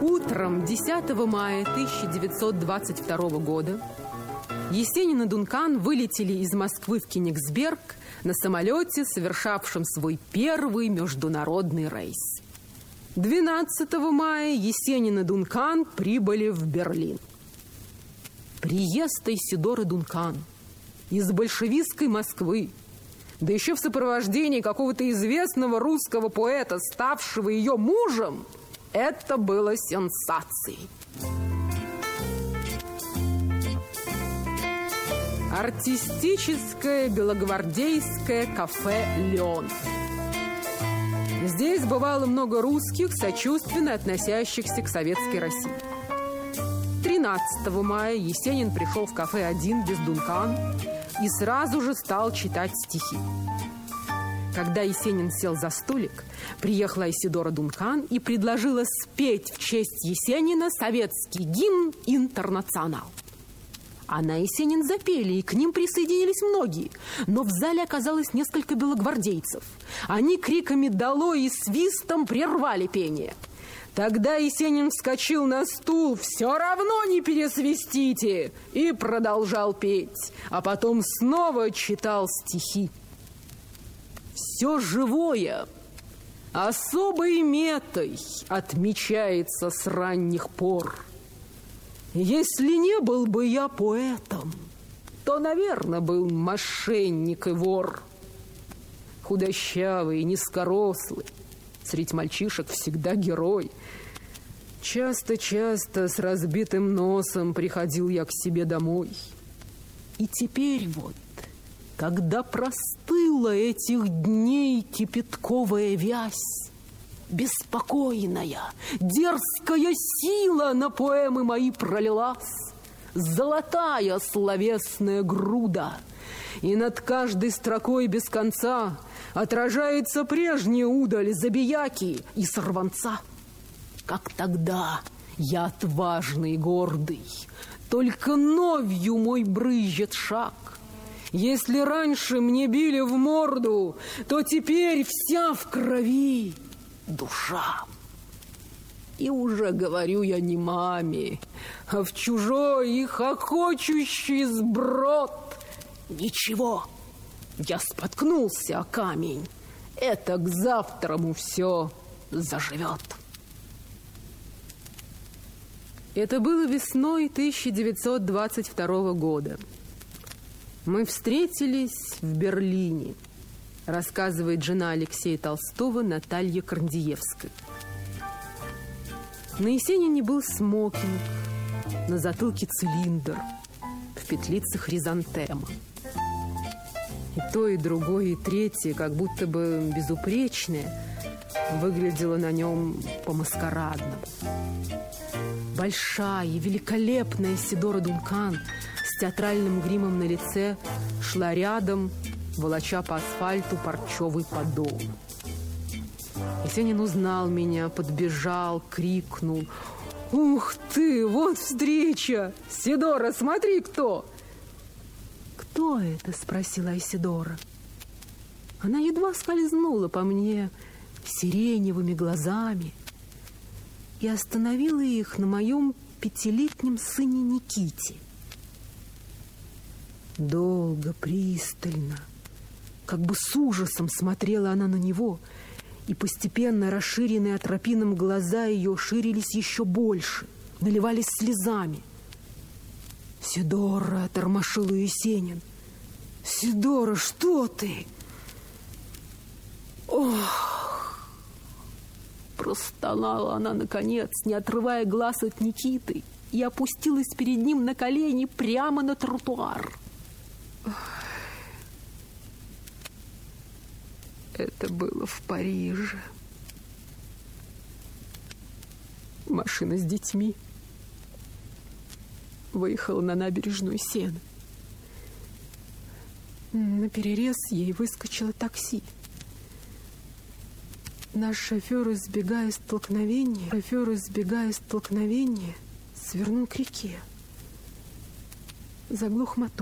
Утром 10 мая 1922 года Есенин и Дункан вылетели из Москвы в Кенигсберг на самолете, совершавшем свой первый международный рейс. 12 мая Есенин и Дункан прибыли в Берлин. Приезд Айседоры Дункан из большевистской Москвы, да еще в сопровождении какого-то известного русского поэта, ставшего ее мужем, это было сенсацией. Артистическое белогвардейское кафе «Леон». Здесь бывало много русских, сочувственно относящихся к советской России. 13 мая Есенин пришел в кафе один без Дункан и сразу же стал читать стихи. Когда Есенин сел за столик, приехала Айседора Дункан и предложила спеть в честь Есенина советский гимн «Интернационал». Она и Есенин запели, и к ним присоединились многие. Но в зале оказалось несколько белогвардейцев. Они криками «Долой!» и свистом прервали пение. Тогда Есенин вскочил на стул: «Все равно не пересвистите!» и продолжал петь, а потом снова читал стихи. Все живое особой метой отмечается с ранних пор. Если не был бы я поэтом, то, наверное, был мошенник и вор. Худощавый и низкорослый, средь мальчишек всегда герой. Часто-часто с разбитым носом приходил я к себе домой. И теперь вот, когда простыла этих дней кипятковая вязь, беспокойная, дерзкая сила на поэмы мои пролилась, золотая словесная груда, и над каждой строкой без конца отражается прежняя удаль забияки и сорванца. Как тогда я отважный и гордый, только новью мой брызжет шаг. Если раньше мне били в морду, то теперь вся в крови душа. И уже говорю я не маме, а в чужой и хохочущий сброд. Ничего, я споткнулся о камень. Это к завтраму все заживет. Это было весной 1922 года. Мы встретились в Берлине, рассказывает жена Алексея Толстого Наталья Корндиевская. На Есенине был смокинг, на затылке цилиндр, в петлице хризантема. И то, и другое, и третье, как будто бы безупречное, выглядело на нем по-маскарадному. Большая и великолепная Айседора Дункан с театральным гримом на лице шла рядом, волоча по асфальту парчевый подол. Есенин узнал меня, подбежал, крикнул: «Ух ты, вот встреча! Сидора, смотри, кто!» «Кто это?» – спросила Айседора. Она едва скользнула по мне сиреневыми глазами и остановила их на моем 5-летнем сыне Никите. Долго, пристально, как бы с ужасом смотрела она на него, и постепенно расширенные атропином глаза ее ширились еще больше, наливались слезами. «Сидора!» – тормошил ее Есенин. «Сидора, что ты?» «Ох!» – простонала она наконец, не отрывая глаз от Никиты, и опустилась перед ним на колени прямо на тротуар. Это было в Париже. Машина с детьми выехала на набережную Сены. Наперерез ей выскочило такси. Наш шофер, избегая столкновения, свернул к реке. Заглох мотор.